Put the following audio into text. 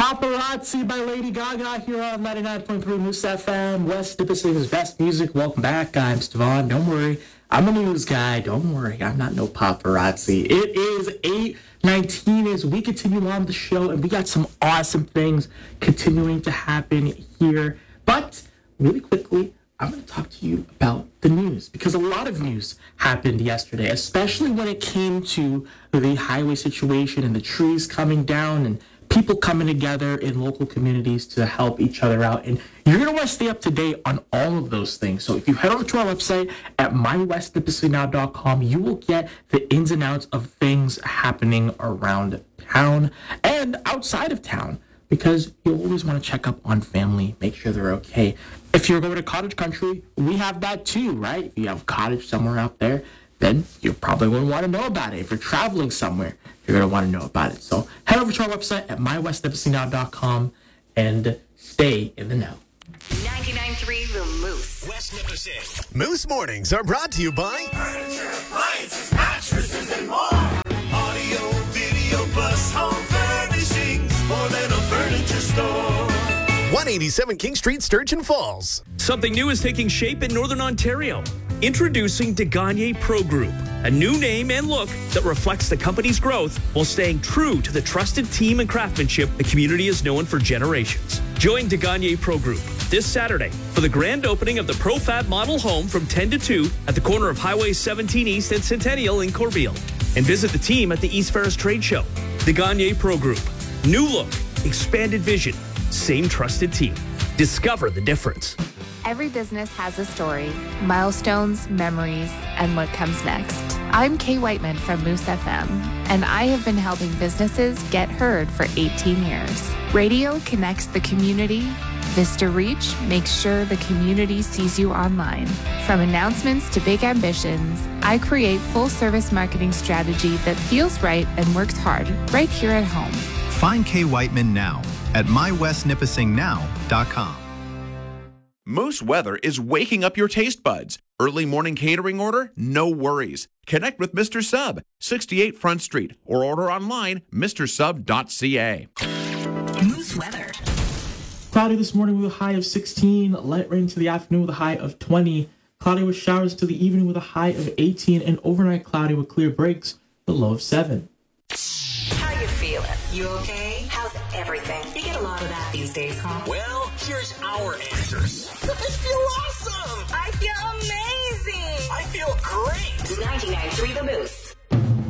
Paparazzi by Lady Gaga here on 99.3 Moose FM, West Nipissing's best music. Welcome back. I'm Stevon. Don't worry. I'm a news guy. Don't worry. I'm not no paparazzi. It is 8:19 as we continue on the show, and we got some awesome things continuing to happen here. But really quickly, I'm going to talk to you about the news, because a lot of news happened yesterday, especially when it came to the highway situation and the trees coming down and people coming together in local communities to help each other out. And you're going to want to stay up to date on all of those things. So if you head over to our website at mywestnipissingnow.com, you will get the ins and outs of things happening around town and outside of town, because you'll always want to check up on family, make sure they're okay. If you're going to cottage country, we have that too, right? If you have a cottage somewhere out there, then you probably wouldn't want to know about it. If you're traveling somewhere, you're going to want to know about it. So head over to our website at mywestnipissingnow.com and stay in the know. 99.3 The Moose. West Nipissing. Moose Mornings are brought to you by Furniture, appliances, mattresses, and more. Audio, video, plus home furnishings. More than a furniture store. 187 King Street, Sturgeon Falls. Something new is taking shape in Northern Ontario. Introducing Degagné Pro Group, a new name and look that reflects the company's growth while staying true to the trusted team and craftsmanship the community has known for generations. Join Degagné Pro Group this Saturday for the grand opening of the ProFab model home from 10 to 2 at the corner of Highway 17 East and Centennial in Corbeil. And visit the team at the East Ferris Trade Show. Degagné Pro Group. New look, expanded vision, same trusted team. Discover the difference. Every business has a story, milestones, memories, and what comes next. I'm Kay Whiteman from Moose FM, and I have been helping businesses get heard for 18 years. Radio connects the community. Vista Reach makes sure the community sees you online. From announcements to big ambitions, I create full-service marketing strategy that feels right and works hard right here at home. Find Kay Whiteman now at mywestnipissingnow.com. Moose Weather is waking up your taste buds. Early morning catering order? No worries. Connect with Mr. Sub, 68 Front Street, or order online, mrsub.ca. Moose Weather. Cloudy this morning with a high of 16. Light rain to the afternoon with a high of 20. Cloudy with showers to the evening with a high of 18. And overnight cloudy with clear breaks with a low of 7. How you feeling? You okay? How's everything? You get a lot of that these days, huh? Well, here's our answers. I feel awesome. I feel amazing. I feel great. 99.3 The Moose.